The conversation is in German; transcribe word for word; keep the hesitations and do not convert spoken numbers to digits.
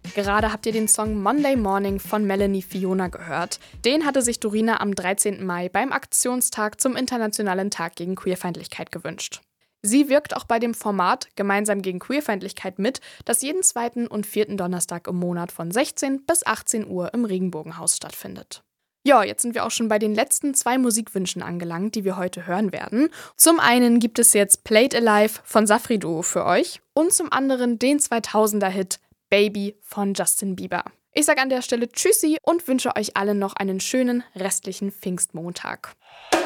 Gerade habt ihr den Song Monday Morning von Melanie Fiona gehört. Den hatte sich Dorina am dreizehnten Mai beim Aktionstag zum Internationalen Tag gegen Queerfeindlichkeit gewünscht. Sie wirkt auch bei dem Format Gemeinsam gegen Queerfeindlichkeit mit, das jeden zweiten und vierten Donnerstag im Monat von sechzehn bis achtzehn Uhr im Regenbogenhaus stattfindet. Ja, jetzt sind wir auch schon bei den letzten zwei Musikwünschen angelangt, die wir heute hören werden. Zum einen gibt es jetzt Played Alive von Safri Duo für euch und zum anderen den zweitausender-Hit Baby von Justin Bieber. Ich sage an der Stelle Tschüssi und wünsche euch allen noch einen schönen restlichen Pfingstmontag.